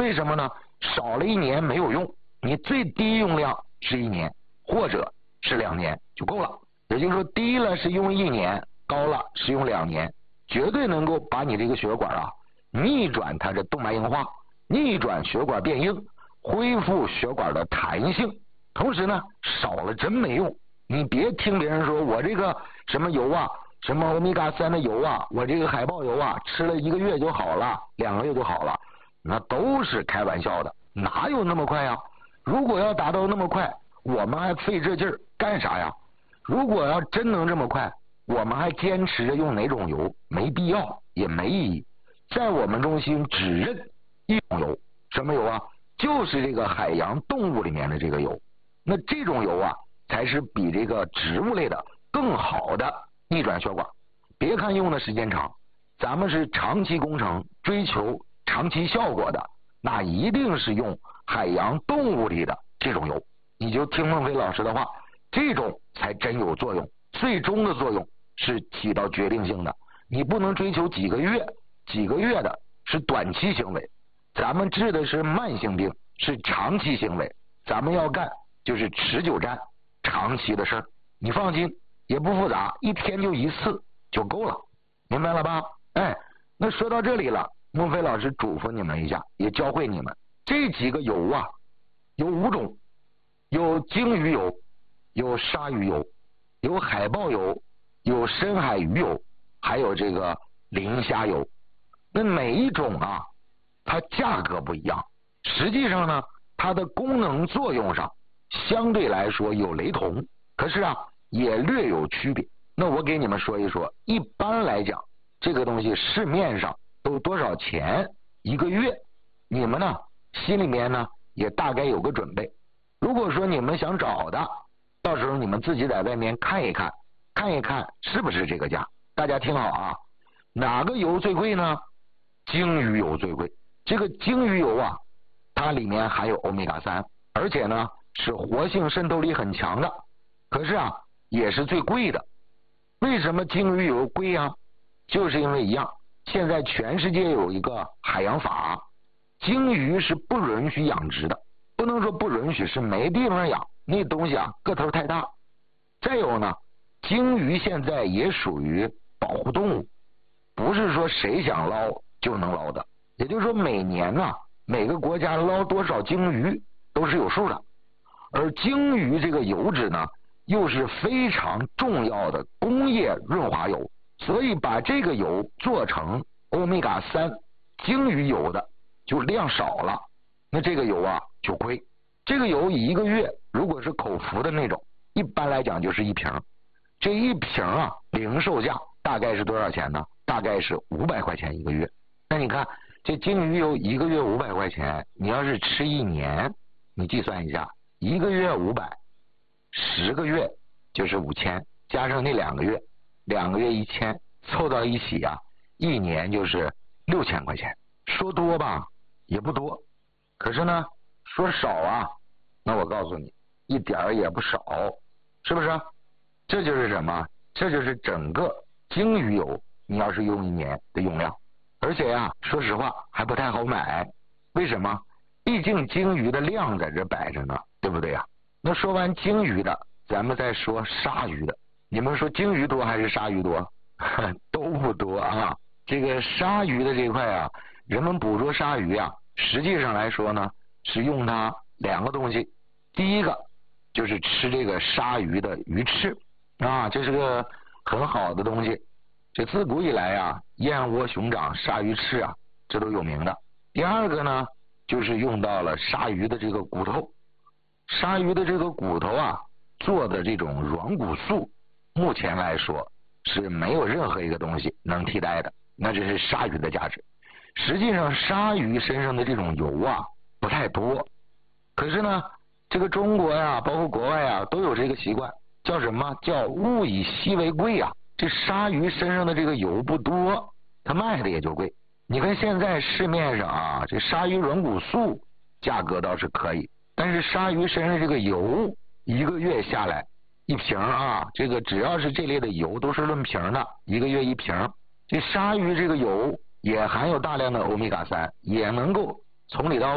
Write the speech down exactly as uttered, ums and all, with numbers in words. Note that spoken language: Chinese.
为什么呢？少了一年没有用，你最低用量是一年或者是两年就够了。也就是说，低了是用一年，高了是用两年，绝对能够把你这个血管啊逆转它的动脉硬化，逆转血管变硬，恢复血管的弹性。同时呢，少了真没用。你别听别人说我这个什么油啊，什么欧米伽三的油啊，我这个海豹油啊，吃了一个月就好了，两个月就好了，那都是开玩笑的，哪有那么快呀？如果要达到那么快，我们还费这劲儿干啥呀？如果要真能这么快，我们还坚持着用哪种油？没必要，也没意义。在我们中心只认一种油，什么油啊？就是这个海洋动物里面的这个油。那这种油啊，才是比这个植物类的更好的逆转血管。别看用的时间长，咱们是长期工程，追求长期效果的，那一定是用海洋动物里的这种油。你就听孟非老师的话，这种才真有作用，最终的作用是起到决定性的。你不能追求几个月，几个月的是短期行为，咱们治的是慢性病，是长期行为，咱们要干就是持久战，长期的事儿。你放心，也不复杂，一天就一次就够了，明白了吧？哎，那说到这里了，孟非老师嘱咐你们一下，也教会你们这几个油啊，有五种，有鲸鱼油，有鲨鱼油，有海豹油，有深海鱼油，还有这个磷虾油。那每一种啊，它价格不一样，实际上呢，它的功能作用上相对来说有雷同，可是啊也略有区别。那我给你们说一说，一般来讲这个东西市面上都多少钱一个月，你们呢心里面呢也大概有个准备。如果说你们想找的，到时候你们自己在外面看一看，看一看是不是这个价。大家听好啊，哪个油最贵呢？鲸鱼油最贵。这个鲸鱼油啊，它里面含有欧米伽三，而且呢是活性渗透力很强的，可是啊也是最贵的。为什么鲸鱼油贵啊？就是因为一样，现在全世界有一个海洋法，鲸鱼是不允许养殖的，不能说不允许，是没地方养，那东西啊个头太大。再有呢，鲸鱼现在也属于保护动物，不是说谁想捞就能捞的。也就是说每年呢、啊、每个国家捞多少鲸鱼都是有数的。而鲸鱼这个油脂呢又是非常重要的工业润滑油，所以把这个油做成欧米伽三鲸鱼油的就量少了，那这个油啊就贵。这个油一个月如果是口服的那种，一般来讲就是一瓶，这一瓶啊零售价大概是多少钱呢？大概是五百块钱一个月。那你看这鲸鱼油一个月五百块钱，你要是吃一年，你计算一下，一个月五百，十个月就是五千，加上那两个月，两个月一千，凑到一起啊，一年就是六千块钱。说多吧也不多，可是呢说少啊，那我告诉你一点儿也不少，是不是？这就是什么？这就是整个鲸鱼油你要是用一年的用量。而且呀、啊，说实话还不太好买，为什么？毕竟鲸鱼的量在这摆着呢，对不对呀？那说完鲸鱼的，咱们再说鲨鱼的。你们说鲸鱼多还是鲨鱼多？都不多啊。这个鲨鱼的这块啊，人们捕捉鲨鱼啊，实际上来说呢，是用它两个东西。第一个就是吃这个鲨鱼的鱼翅啊，这是个很好的东西。这自古以来啊，燕窝、熊掌、鲨鱼翅啊，这都有名的。第二个呢，就是用到了鲨鱼的这个骨头。鲨鱼的这个骨头啊，做的这种软骨素，目前来说是没有任何一个东西能替代的，那这是鲨鱼的价值。实际上鲨鱼身上的这种油啊不太多，可是呢这个中国呀、啊、包括国外啊都有这个习惯，叫什么？叫物以稀为贵啊。这鲨鱼身上的这个油不多，它卖的也就贵。你看现在市面上啊，这鲨鱼软骨素价格倒是可以，但是鲨鱼身上这个油一个月下来一瓶啊，这个只要是这类的油都是论瓶的，一个月一瓶。这鲨鱼这个油也含有大量的欧米伽三，也能够从里到